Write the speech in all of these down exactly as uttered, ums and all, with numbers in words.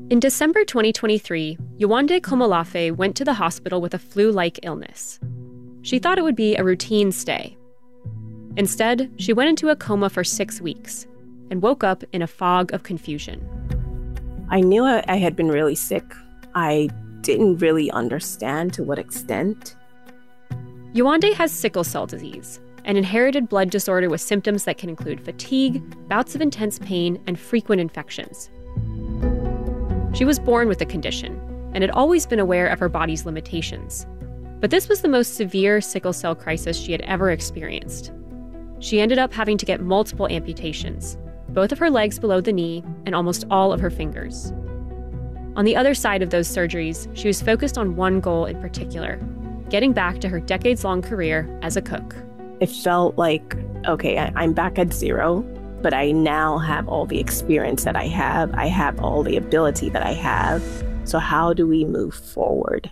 In December twenty twenty-three, Yewande Komolafe went to the hospital with a flu-like illness. She thought it would be a routine stay. Instead, she went into a coma for six weeks and woke up in a fog of confusion. I knew I had been really sick. I didn't really understand to what extent. Yewande has sickle cell disease, an inherited blood disorder with symptoms that can include fatigue, bouts of intense pain, and frequent infections. She was born with the condition and had always been aware of her body's limitations. But this was the most severe sickle cell crisis she had ever experienced. She ended up having to get multiple amputations, both of her legs below the knee and almost all of her fingers. On the other side of those surgeries, she was focused on one goal in particular, getting back to her decades-long career as a cook. It felt like, okay, I, I'm back at zero, but I now have all the experience that I have. I have all the ability that I have. So how do we move forward?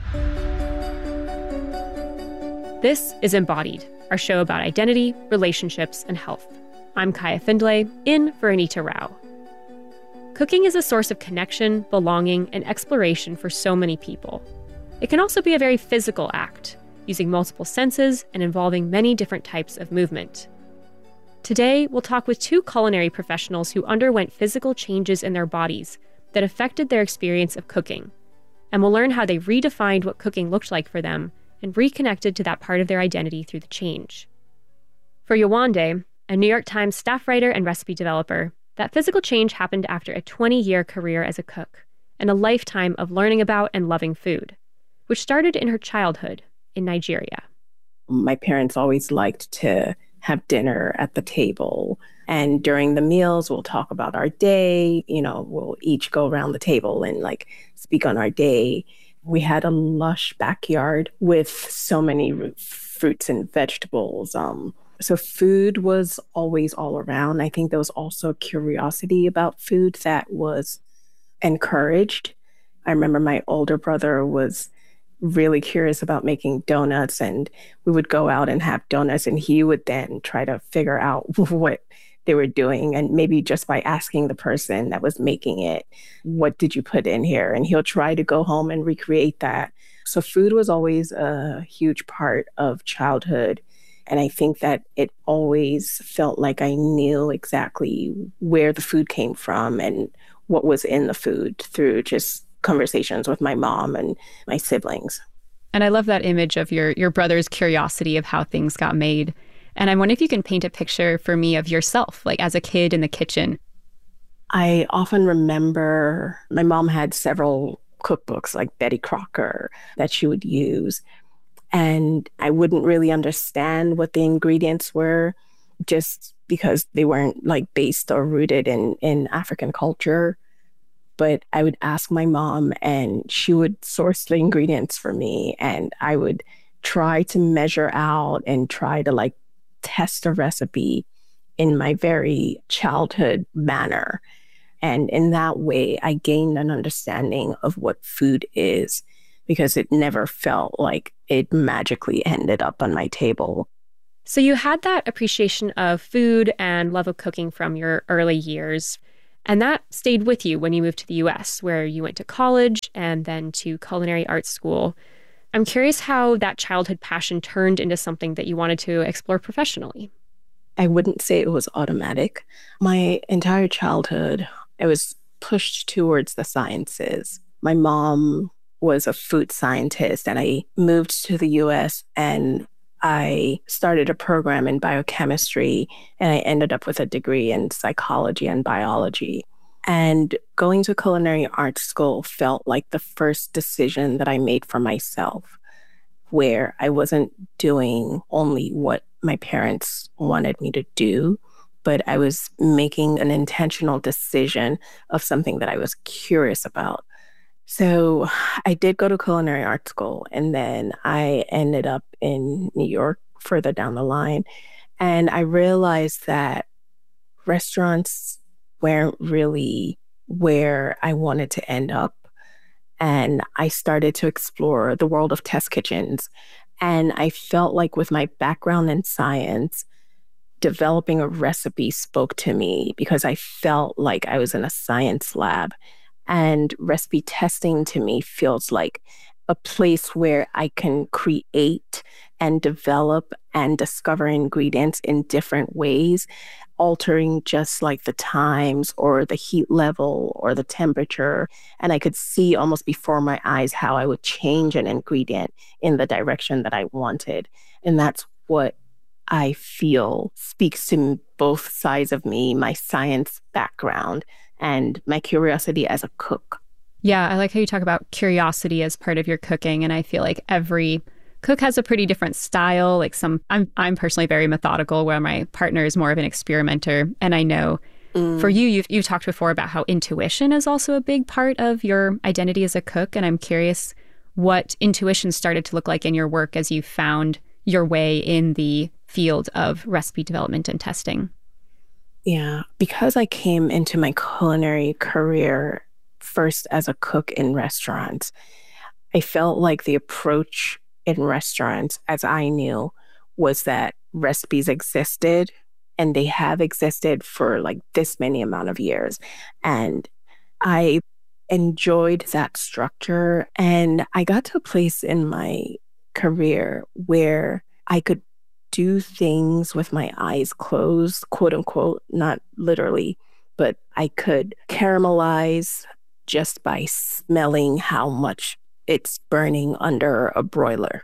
This is Embodied, our show about identity, relationships, and health. I'm Kaya Findlay, in for Anita Rao. Cooking is a source of connection, belonging, and exploration for so many people. It can also be a very physical act, using multiple senses and involving many different types of movement. Today, we'll talk with two culinary professionals who underwent physical changes in their bodies that affected their experience of cooking, and we'll learn how they redefined what cooking looked like for them and reconnected to that part of their identity through the change. For Yewande, a New York Times staff writer and recipe developer, that physical change happened after a twenty-year career as a cook and a lifetime of learning about and loving food, which started in her childhood in Nigeria. My parents always liked to have dinner at the table. And during the meals, we'll talk about our day. You know, we'll each go around the table and like speak on our day. We had a lush backyard with so many fruits and vegetables. Um, so food was always all around. I think there was also curiosity about food that was encouraged. I remember my older brother was really curious about making donuts, and we would go out and have donuts, and he would then try to figure out what they were doing, and maybe just by asking the person that was making it, what did you put in here? And he'll try to go home and recreate that. So food was always a huge part of childhood. And I think that it always felt like I knew exactly where the food came from and what was in the food through just conversations with my mom and my siblings. And I love that image of your your brother's curiosity of how things got made. And I wonder if you can paint a picture for me of yourself, like as a kid in the kitchen. I often remember my mom had several cookbooks like Betty Crocker that she would use. And I wouldn't really understand what the ingredients were just because they weren't like based or rooted in, in African culture. But I would ask my mom and she would source the ingredients for me. And I would try to measure out and try to like test a recipe in my very childhood manner. And in that way, I gained an understanding of what food is because it never felt like it magically ended up on my table. So you had that appreciation of food and love of cooking from your early years. And that stayed with you when you moved to the U S, where you went to college and then to culinary arts school. I'm curious how that childhood passion turned into something that you wanted to explore professionally. I wouldn't say it was automatic. My entire childhood, I was pushed towards the sciences. My mom was a food scientist, and I moved to the U S and I started a program in biochemistry, and I ended up with a degree in psychology and biology. And going to culinary arts school felt like the first decision that I made for myself, where I wasn't doing only what my parents wanted me to do, but I was making an intentional decision of something that I was curious about. So I did go to culinary art school, and then I ended up in New York further down the line. And I realized that restaurants weren't really where I wanted to end up. And I started to explore the world of test kitchens. And I felt like with my background in science, developing a recipe spoke to me because I felt like I was in a science lab. And recipe testing to me feels like a place where I can create and develop and discover ingredients in different ways, altering just like the times or the heat level or the temperature. And I could see almost before my eyes how I would change an ingredient in the direction that I wanted. And that's what I feel speaks to both sides of me, my science background and my curiosity as a cook. Yeah, I like how you talk about curiosity as part of your cooking. And I feel like every cook has a pretty different style. Like some, I'm I'm personally very methodical, where my partner is more of an experimenter. And I know mm. for you, you've, you've talked before about how intuition is also a big part of your identity as a cook. And I'm curious what intuition started to look like in your work as you found your way in the field of recipe development and testing. Yeah, because I came into my culinary career first as a cook in restaurants, I felt like the approach in restaurants, as I knew, was that recipes existed and they have existed for like this many amount of years. And I enjoyed that structure. And I got to a place in my career where I could do things with my eyes closed, quote unquote, not literally, but I could caramelize just by smelling how much it's burning under a broiler.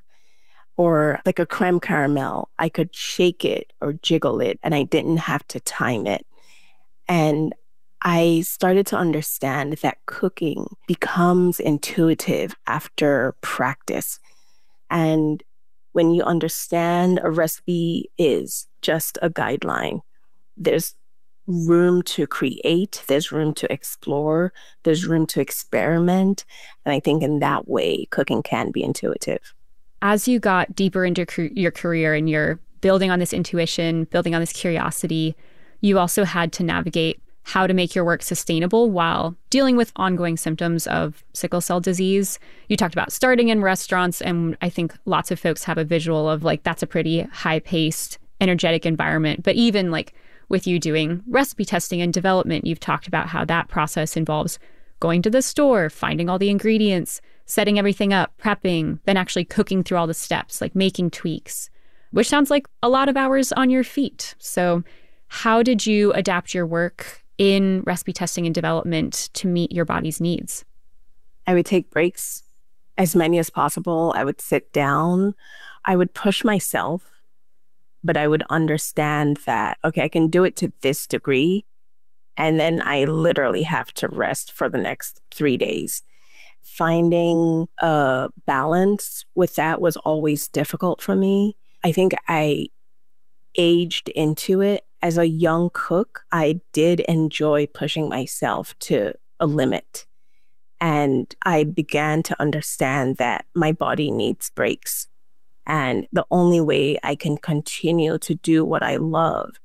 Or like a creme caramel, I could shake it or jiggle it and I didn't have to time it. And I started to understand that cooking becomes intuitive after practice. And when you understand a recipe is just a guideline, there's room to create, there's room to explore, there's room to experiment. And I think in that way, cooking can be intuitive. As you got deeper into your career and you're building on this intuition, building on this curiosity, you also had to navigate how to make your work sustainable while dealing with ongoing symptoms of sickle cell disease. You talked about starting in restaurants, and I think lots of folks have a visual of like, that's a pretty high-paced, energetic environment. But even like with you doing recipe testing and development, you've talked about how that process involves going to the store, finding all the ingredients, setting everything up, prepping, then actually cooking through all the steps, like making tweaks, which sounds like a lot of hours on your feet. So how did you adapt your work in recipe testing and development to meet your body's needs? I would take breaks, as many as possible. I would sit down. I would push myself, but I would understand that, okay, I can do it to this degree, and then I literally have to rest for the next three days. Finding a balance with that was always difficult for me. I think I aged into it. As a young cook, I did enjoy pushing myself to a limit. And I began to understand that my body needs breaks. And the only way I can continue to do what I love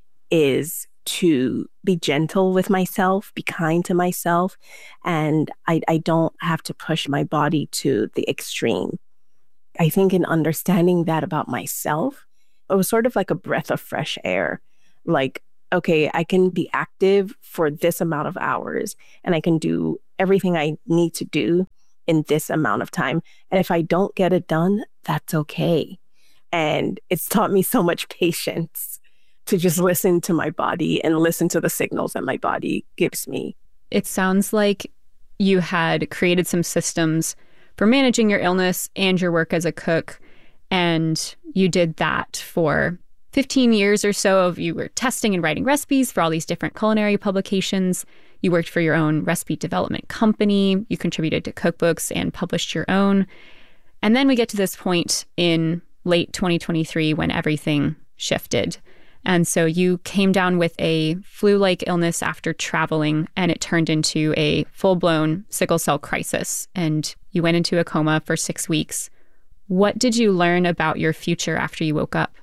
is to be gentle with myself, be kind to myself. And I, I don't have to push my body to the extreme. I think in understanding that about myself, it was sort of like a breath of fresh air. Like, okay, I can be active for this amount of hours and I can do everything I need to do in this amount of time. And if I don't get it done, that's okay. And it's taught me so much patience to just listen to my body and listen to the signals that my body gives me. It sounds like you had created some systems for managing your illness and your work as a cook. And you did that for fifteen years or so. Of you were testing and writing recipes for all these different culinary publications. You worked for your own recipe development company. You contributed to cookbooks and published your own. And then we get to this point in late twenty twenty-three when everything shifted. And so you came down with a flu-like illness after traveling, and it turned into a full-blown sickle cell crisis. And you went into a coma for six weeks. What did you learn about your future after you woke up?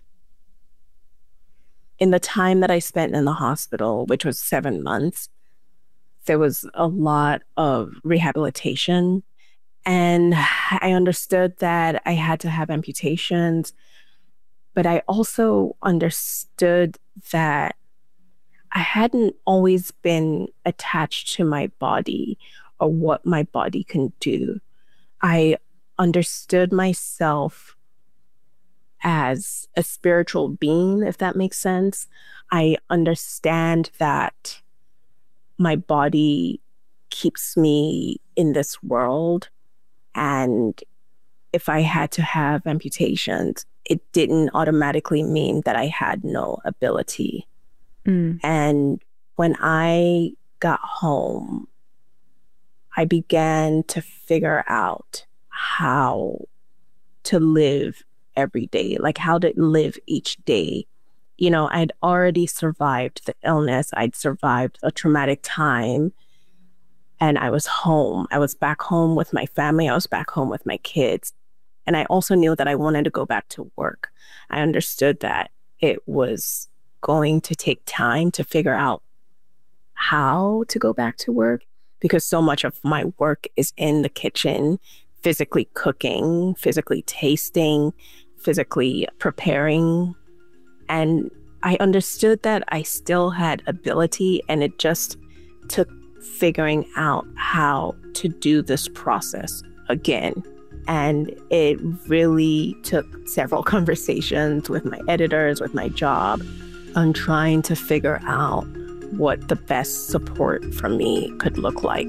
In the time that I spent in the hospital, which was seven months, there was a lot of rehabilitation. And I understood that I had to have amputations. But I also understood that I hadn't always been attached to my body or what my body can do. I understood myself as a spiritual being, if that makes sense. I understand that my body keeps me in this world. And if I had to have amputations, it didn't automatically mean that I had no ability. Mm. And when I got home, I began to figure out how to live every day, like how to live each day. You know, I'd already survived the illness. I'd survived a traumatic time. And I was home. I was back home with my family. I was back home with my kids. And I also knew that I wanted to go back to work. I understood that it was going to take time to figure out how to go back to work, because so much of my work is in the kitchen, physically cooking, physically tasting, physically preparing. And I understood that I still had ability, and it just took figuring out how to do this process again. And it really took several conversations with my editors, with my job, on trying to figure out what the best support for me could look like.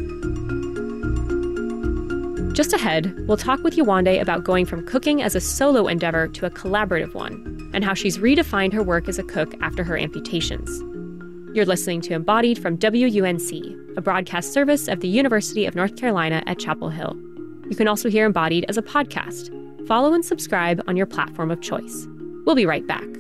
Just ahead, we'll talk with Yewande about going from cooking as a solo endeavor to a collaborative one, and how she's redefined her work as a cook after her amputations. You're listening to Embodied from W U N C, a broadcast service of the University of North Carolina at Chapel Hill. You can also hear Embodied as a podcast. Follow and subscribe on your platform of choice. We'll be right back.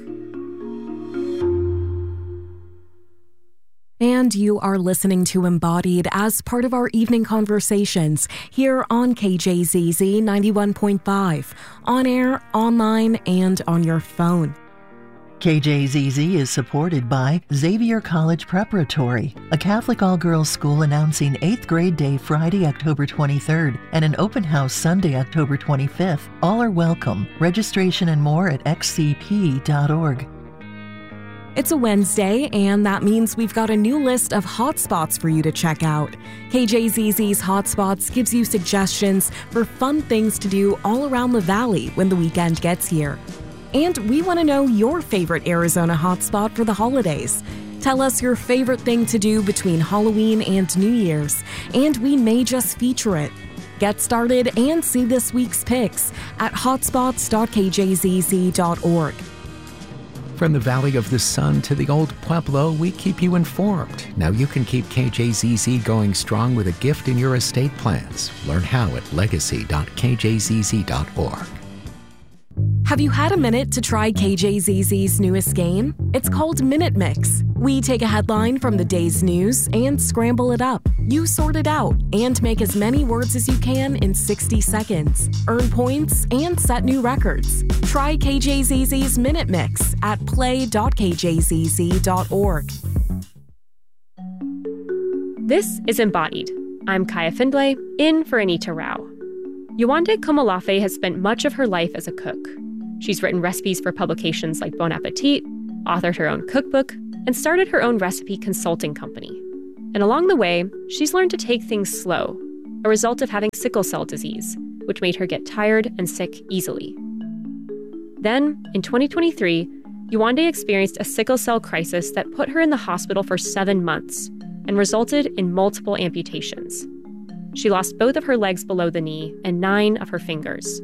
And you are listening to Embodied as part of our evening conversations here on K J Z Z ninety-one point five, on air, online, and on your phone. K J Z Z is supported by Xavier College Preparatory, a Catholic all-girls school announcing eighth grade day Friday, October twenty-third, and an open house Sunday, October twenty-fifth. All are welcome. Registration and more at x c p dot org. It's a Wednesday, and that means we've got a new list of hotspots for you to check out. K J Z Z's Hotspots gives you suggestions for fun things to do all around the valley when the weekend gets here. And we want to know your favorite Arizona hotspot for the holidays. Tell us your favorite thing to do between Halloween and New Year's, and we may just feature it. Get started and see this week's picks at hotspots dot k j z z dot org. From the Valley of the Sun to the Old Pueblo, we keep you informed. Now you can keep K J Z Z going strong with a gift in your estate plans. Learn how at legacy dot k j z z dot org. Have you had a minute to try K J Z Z's newest game? It's called Minute Mix. We take a headline from the day's news and scramble it up. You sort it out and make as many words as you can in sixty seconds. Earn points and set new records. Try K J Z Z's Minute Mix at play dot k j z z dot org. This is Embodied. I'm Kaya Findlay, in for Anita Rao. Yewande Komolafe has spent much of her life as a cook. She's written recipes for publications like Bon Appetit, authored her own cookbook, and started her own recipe consulting company. And along the way, she's learned to take things slow, a result of having sickle cell disease, which made her get tired and sick easily. Then, in twenty twenty-three, Yewande experienced a sickle cell crisis that put her in the hospital for seven months and resulted in multiple amputations. She lost both of her legs below the knee and nine of her fingers.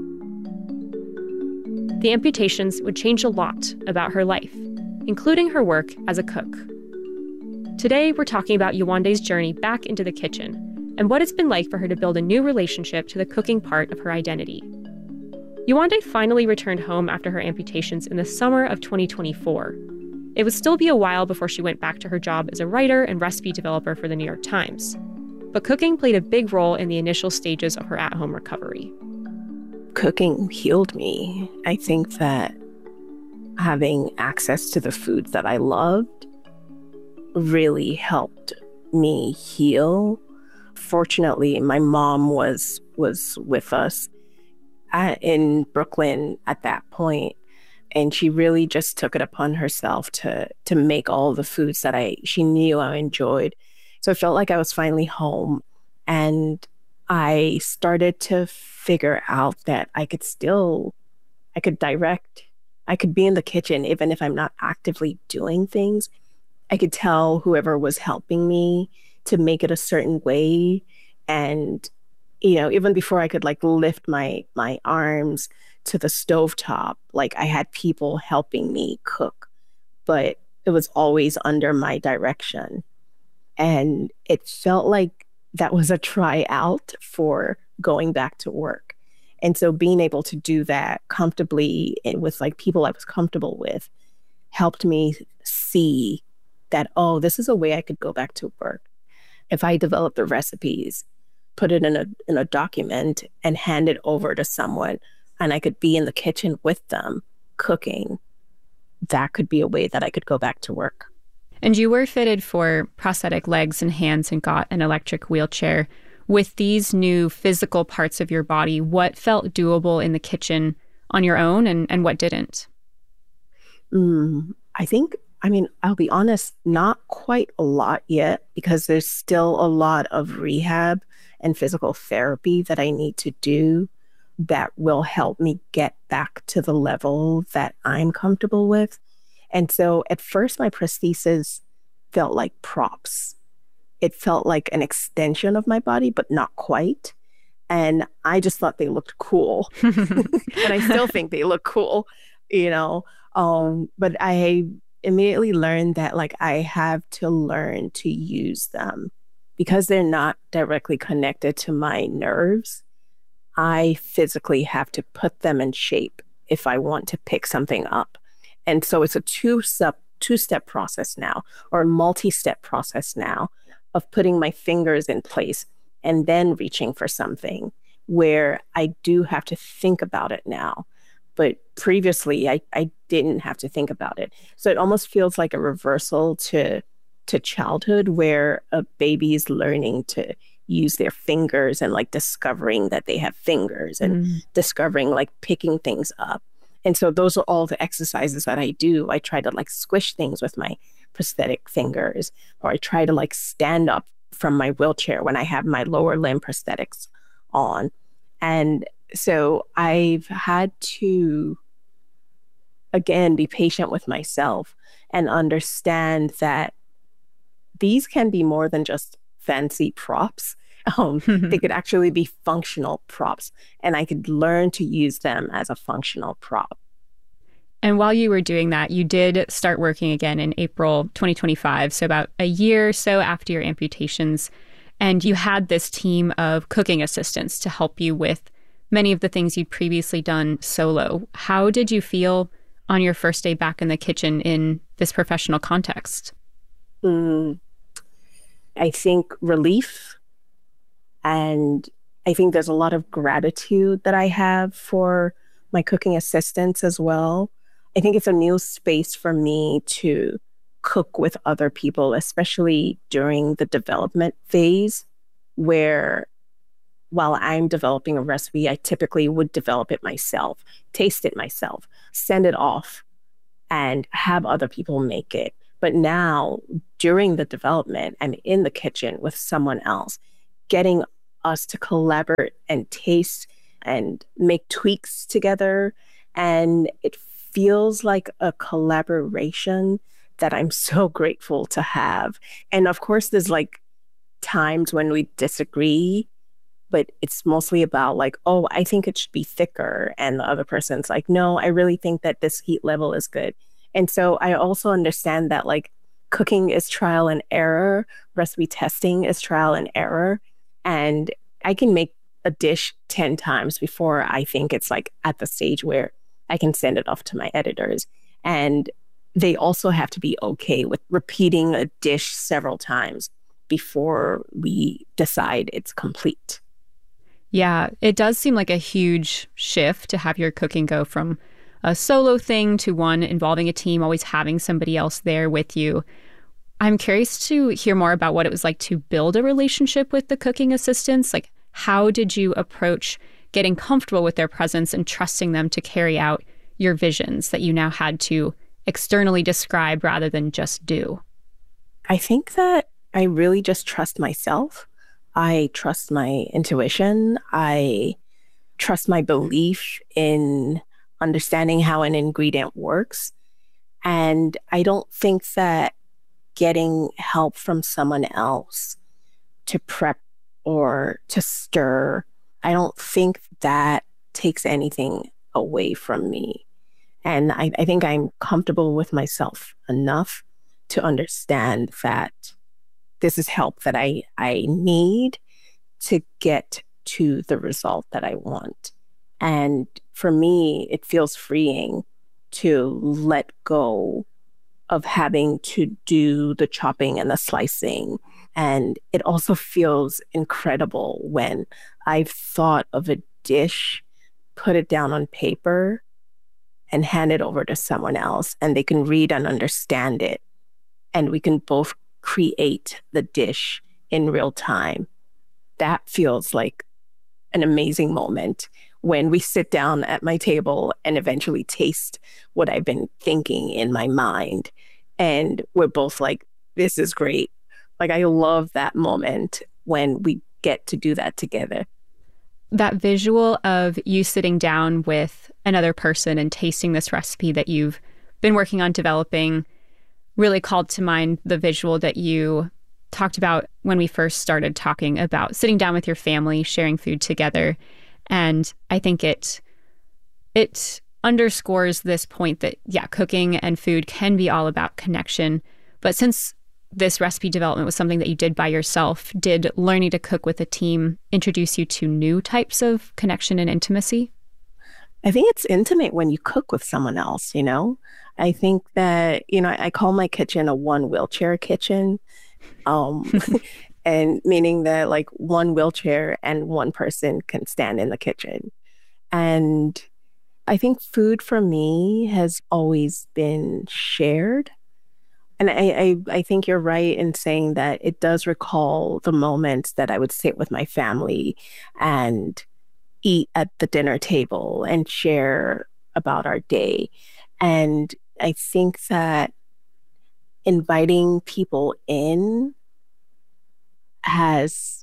The amputations would change a lot about her life, including her work as a cook. Today, we're talking about Yewande's journey back into the kitchen and what it's been like for her to build a new relationship to the cooking part of her identity. Yewande finally returned home after her amputations in the summer of twenty twenty-four. It would still be a while before she went back to her job as a writer and recipe developer for the New York Times. But cooking played a big role in the initial stages of her at-home recovery. Cooking healed me. I think that having access to the foods that I loved really helped me heal. Fortunately, my mom was was with us at, in Brooklyn at that point, and she really just took it upon herself to to make all the foods that I she knew I enjoyed. So I felt like I was finally home. And I started to figure out that I could still, I could direct, I could be in the kitchen even if I'm not actively doing things. I could tell whoever was helping me to make it a certain way. And, you know, even before I could like lift my my arms to the stovetop, like I had people helping me cook, but it was always under my direction. And it felt like that was a tryout for going back to work. And so being able to do that comfortably and with like people I was comfortable with helped me see that, oh, this is a way I could go back to work. If I develop the recipes, put it in a in a document and hand it over to someone, and I could be in the kitchen with them cooking, that could be a way that I could go back to work. And you were fitted for prosthetic legs and hands and got an electric wheelchair. With these new physical parts of your body, what felt doable in the kitchen on your own and, and what didn't? Mm, I think, I mean, I'll be honest, not quite a lot yet, because there's still a lot of rehab and physical therapy that I need to do that will help me get back to the level that I'm comfortable with. And so at first, my prosthesis felt like props. It felt like an extension of my body, but not quite. And I just thought they looked cool. And I still think they look cool, you know. Um, but I immediately learned that like I have to learn to use them because they're not directly connected to my nerves. I physically have to put them in shape if I want to pick something up. And so it's a two-step two-step process now, or a multi-step process now of putting my fingers in place and then reaching for something, where I do have to think about it now. But previously, I, I didn't have to think about it. So it almost feels like a reversal to to childhood, where a baby is learning to use their fingers and like discovering that they have fingers and mm. discovering like picking things up. And so those are all the exercises that I do. I try to like squish things with my prosthetic fingers, or I try to like stand up from my wheelchair when I have my lower limb prosthetics on. And so I've had to, again, be patient with myself and understand that these can be more than just fancy props. Um, they could actually be functional props, and I could learn to use them as a functional prop. And while you were doing that, you did start working again in April twenty twenty-five, so about a year or so after your amputations, and you had this team of cooking assistants to help you with many of the things you'd previously done solo. How did you feel on your first day back in the kitchen in this professional context? Mm, I think relief. And I think there's a lot of gratitude that I have for my cooking assistants as well. I think it's a new space for me to cook with other people, especially during the development phase, where while I'm developing a recipe, I typically would develop it myself, taste it myself, send it off, and have other people make it. But now, during the development, I'm in the kitchen with someone else, getting us to collaborate and taste and make tweaks together. And it feels like a collaboration that I'm so grateful to have. And of course, there's like times when we disagree, but it's mostly about like, oh, I think it should be thicker. And the other person's like, no, I really think that this heat level is good. And so I also understand that like cooking is trial and error, recipe testing is trial and error. And I can make a dish ten times before I think it's like at the stage where I can send it off to my editors. And they also have to be okay with repeating a dish several times before we decide it's complete. Yeah, it does seem like a huge shift to have your cooking go from a solo thing to one involving a team, always having somebody else there with you. I'm curious to hear more about what it was like to build a relationship with the cooking assistants. Like, how did you approach getting comfortable with their presence and trusting them to carry out your visions that you now had to externally describe rather than just do? I think that I really just trust myself. I trust my intuition. I trust my belief in understanding how an ingredient works. And I don't think that getting help from someone else to prep or to stir, I don't think that takes anything away from me. And I, I think I'm comfortable with myself enough to understand that this is help that I, I need to get to the result that I want. And for me, it feels freeing to let go of having to do the chopping and the slicing. And it also feels incredible when I've thought of a dish, put it down on paper, and hand it over to someone else, and they can read and understand it. And we can both create the dish in real time. That feels like an amazing moment when we sit down at my table and eventually taste what I've been thinking in my mind. And we're both like, this is great. Like, I love that moment when we get to do that together. That visual of you sitting down with another person and tasting this recipe that you've been working on developing really called to mind the visual that you talked about when we first started talking about sitting down with your family, sharing food together. And I think it it underscores this point that, yeah, cooking and food can be all about connection. But since this recipe development was something that you did by yourself, did learning to cook with a team introduce you to new types of connection and intimacy? I think it's intimate when you cook with someone else, you know? I think that, you know, I call my kitchen a one wheelchair kitchen. Um, and meaning that like one wheelchair and one person can stand in the kitchen. And I think food for me has always been shared. And I, I, I think you're right in saying that it does recall the moments that I would sit with my family and eat at the dinner table and share about our day. And I think that inviting people in has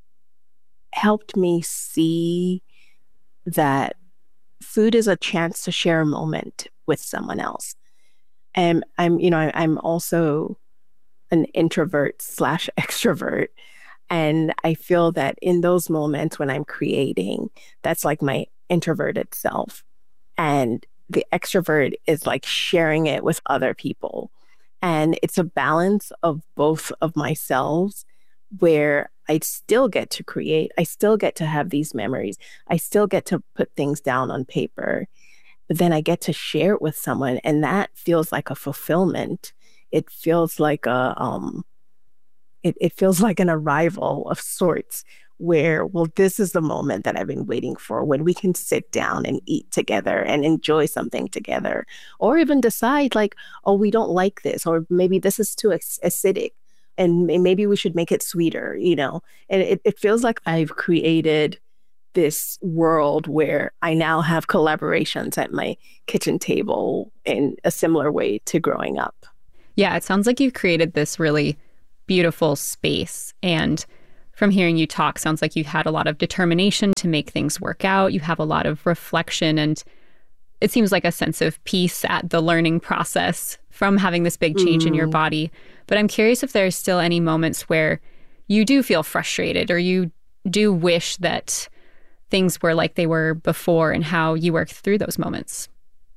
helped me see that food is a chance to share a moment with someone else. And I'm, you know, I, I'm also an introvert slash extrovert. And I feel that in those moments when I'm creating, that's like my introverted self. And the extrovert is like sharing it with other people. And it's a balance of both of myself where I still get to create. I still get to have these memories. I still get to put things down on paper. But then I get to share it with someone. And that feels like a fulfillment. It feels like a, um, it, it feels like an arrival of sorts where, well, this is the moment that I've been waiting for, when we can sit down and eat together and enjoy something together, or even decide like, oh, we don't like this, or maybe this is too acidic and maybe we should make it sweeter, you know? And it, it feels like I've created this world where I now have collaborations at my kitchen table in a similar way to growing up. Yeah, it sounds like you've created this really beautiful space. And from hearing you talk, sounds like you've had a lot of determination to make things work out. You have a lot of reflection, and it seems like a sense of peace at the learning process from having this big change mm. in your body. But I'm curious if there's still any moments where you do feel frustrated or you do wish that things were like they were before, and how you worked through those moments.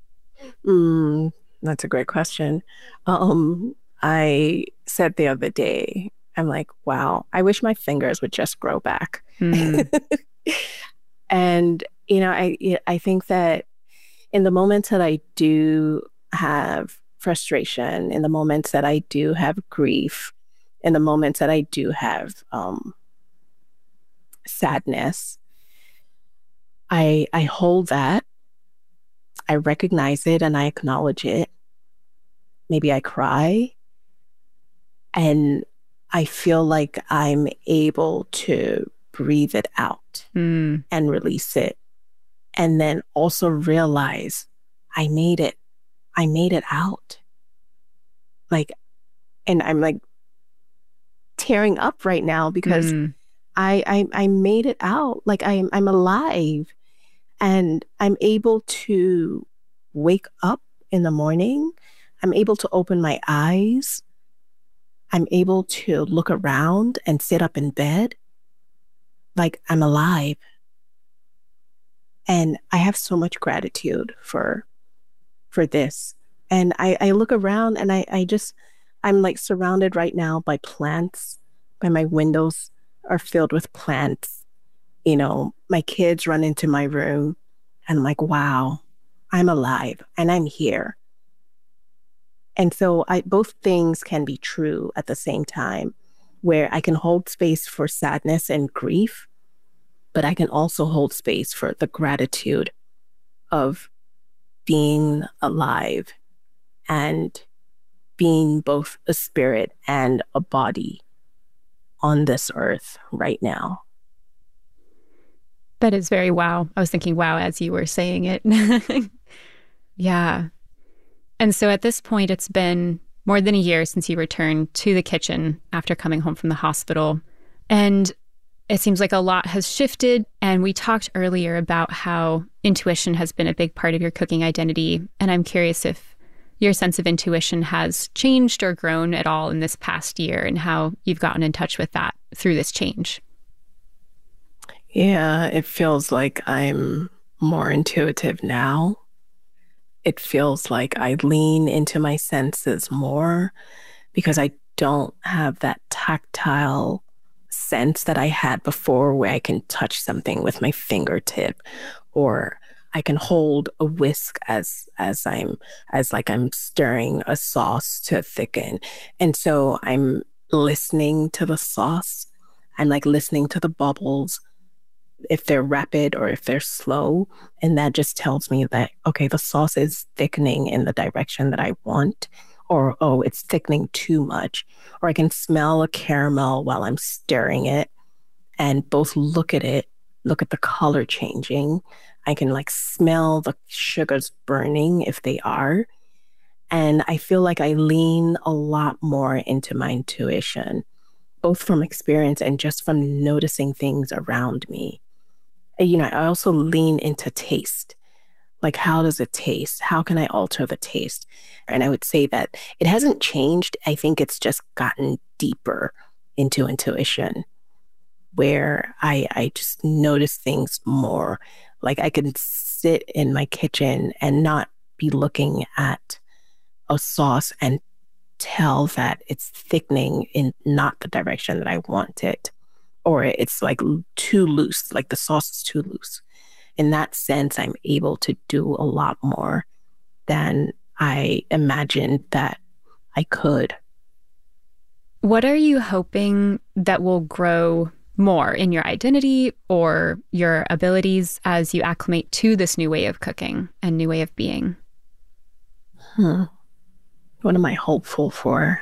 Mm, that's a great question. Um, I said the other day, I'm like, wow, I wish my fingers would just grow back. Mm. And, you know, I I think that in the moments that I do have frustration, in the moments that I do have grief, in the moments that I do have um, sadness, I I hold that. I recognize it and I acknowledge it. Maybe I cry. And I feel like I'm able to breathe it out mm. and release it. And then also realize I made it. I made it out. Like, and I'm like tearing up right now because mm. I, I, I made it out. Like I'm, I'm alive, and I'm able to wake up in the morning. I'm able to open my eyes. I'm able to look around and sit up in bed. Like I'm alive. And I have so much gratitude for, for this. And I, I look around and I, I just, I'm like surrounded right now by plants. By my windows are filled with plants. You know, my kids run into my room and I'm like, wow, I'm alive and I'm here. And so I, both things can be true at the same time, where I can hold space for sadness and grief, but I can also hold space for the gratitude of being alive and being both a spirit and a body on this earth right now. That is very wow. I was thinking wow as you were saying it. Yeah. And so at this point, it's been more than a year since you returned to the kitchen after coming home from the hospital. And it seems like a lot has shifted. And we talked earlier about how intuition has been a big part of your cooking identity. And I'm curious if your sense of intuition has changed or grown at all in this past year, and how you've gotten in touch with that through this change. Yeah, it feels like I'm more intuitive now. It feels like I lean into my senses more because I don't have that tactile sense that I had before, where I can touch something with my fingertip, or I can hold a whisk as as I'm as like I'm stirring a sauce to thicken. And so I'm listening to the sauce. I'm like listening to the bubbles, if they're rapid or if they're slow. And that just tells me that, okay, the sauce is thickening in the direction that I want, or, oh, it's thickening too much. Or I can smell a caramel while I'm stirring it and both look at it, look at the color changing. I can like smell the sugars burning if they are. And I feel like I lean a lot more into my intuition, both from experience and just from noticing things around me. You know, I also lean into taste. Like, how does it taste? How can I alter the taste? And I would say that it hasn't changed. I think it's just gotten deeper into intuition, where I, I just notice things more. Like I can sit in my kitchen and not be looking at a sauce and tell that it's thickening in not the direction that I want it, or it's like too loose, like the sauce is too loose. In that sense, I'm able to do a lot more than I imagined that I could. What are you hoping that will grow more in your identity or your abilities as you acclimate to this new way of cooking and new way of being? Hmm. What am I hopeful for?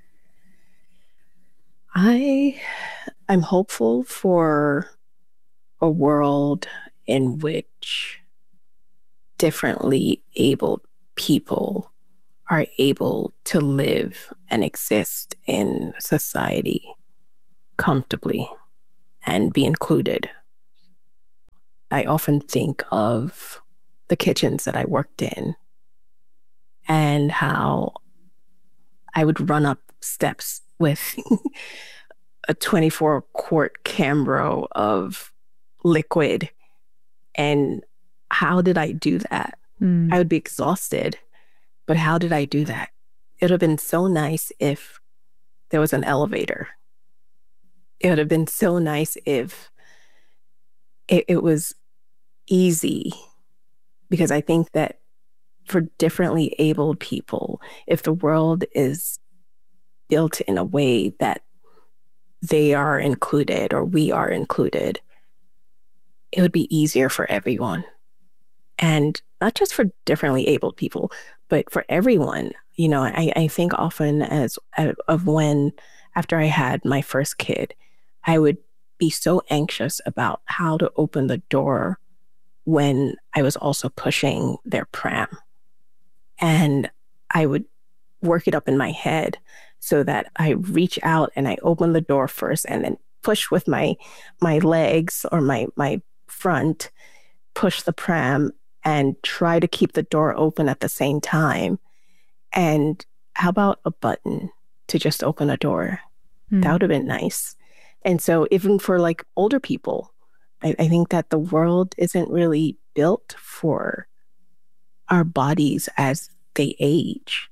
I, I'm hopeful for a world in which differently abled people are able to live and exist in society comfortably and be included. I often think of the kitchens that I worked in and how I would run up steps with a twenty-four quart Cambro of liquid. And how did I do that? Mm. I would be exhausted, but how did I do that? It would have been so nice if there was an elevator. It would have been so nice if it, it was easy, because I think that for differently abled people, if the world is built in a way that they are included or we are included, it would be easier for everyone. And not just for differently abled people, but for everyone. You know, I, I think often as of when, after I had my first kid, I would be so anxious about how to open the door when I was also pushing their pram. And I would work it up in my head so that I reach out and I open the door first and then push with my my legs or my my front, push the pram, and try to keep the door open at the same time. And how about a button to just open a door? Mm. That would have been nice. And so even for like older people, I, I think that the world isn't really built for our bodies as they age.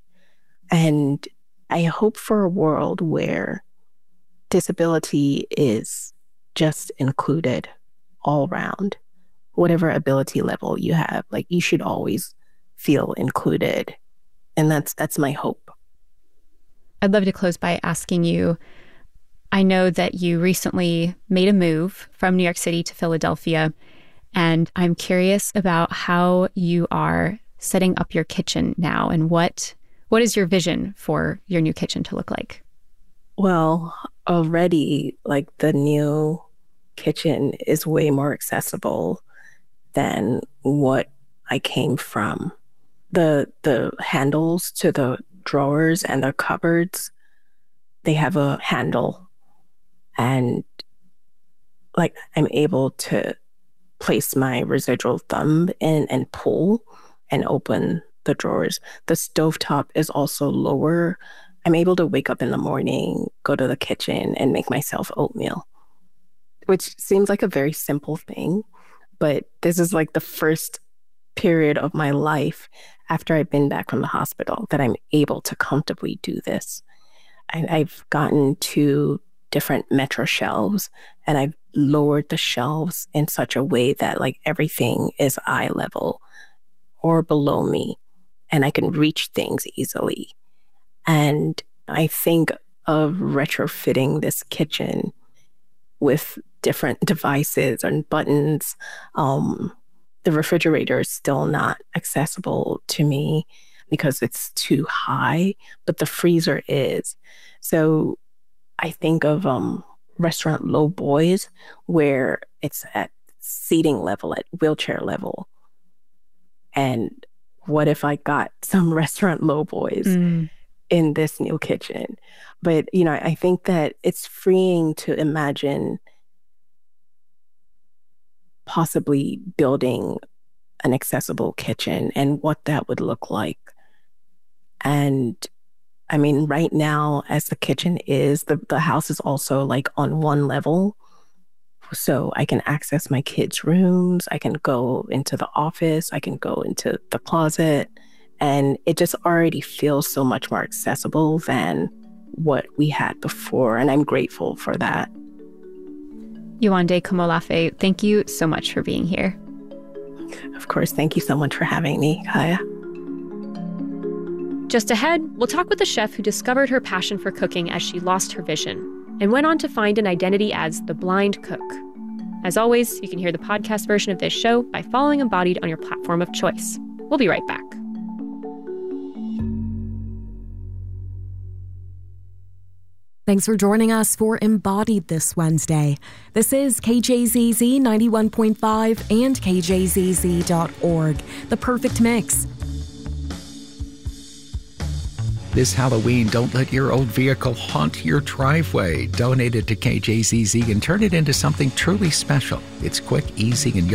And I hope for a world where disability is just included all around. Whatever ability level you have, like you should always feel included. And that's that's my hope. I'd love to close by asking you, I know that you recently made a move from New York City to Philadelphia, and I'm curious about how you are setting up your kitchen now and what what is your vision for your new kitchen to look like? Well, already like the new kitchen is way more accessible than what I came from. The the handles to the drawers and the cupboards, they have a handle, and like I'm able to place my residual thumb in and pull and open the drawers. The stovetop is also lower. I'm able to wake up in the morning, go to the kitchen, and make myself oatmeal, which seems like a very simple thing. But this is like the first period of my life after I've been back from the hospital that I'm able to comfortably do this. I, I've gotten two different Metro shelves, and I've lowered the shelves in such a way that like everything is eye level or below me, and I can reach things easily. And I think of retrofitting this kitchen with different devices and buttons. Um, the refrigerator is still not accessible to me because it's too high, but the freezer is. So I think of um, restaurant low boys where it's at seating level, at wheelchair level. And what if I got some restaurant low boys mm. in this new kitchen? But, you know, I think that it's freeing to imagine possibly building an accessible kitchen and what that would look like. And I mean, right now, as the kitchen is, the, the house is also like on one level. So I can access my kids' rooms. I can go into the office. I can go into the closet. And it just already feels so much more accessible than what we had before. And I'm grateful for that. Yewande Komolafe, thank you so much for being here. Of course. Thank you so much for having me, Kaya. Just ahead, we'll talk with a chef who discovered her passion for cooking as she lost her vision and went on to find an identity as the blind cook. As always, you can hear the podcast version of this show by following Embodied on your platform of choice. We'll be right back. Thanks for joining us for Embodied this Wednesday. This is K J Z Z ninety-one point five and K J Z Z dot org, the perfect mix. This Halloween, don't let your old vehicle haunt your driveway. Donate it to K J Z Z and turn it into something truly special. It's quick, easy, and